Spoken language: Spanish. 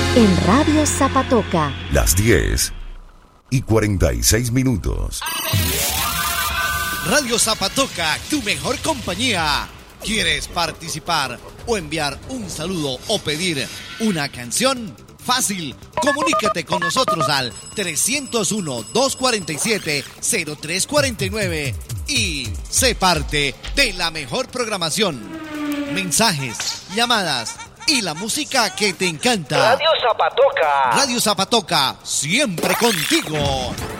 En Radio Zapatoca. Las 10:46. Radio Zapatoca, tu mejor compañía. ¿Quieres participar o enviar un saludo o pedir una canción? Fácil, comunícate con nosotros al 301-247-0349 y sé parte de la mejor programación. Mensajes, llamadas y la música que te encanta. Radio Zapatoca. Radio Zapatoca, siempre contigo.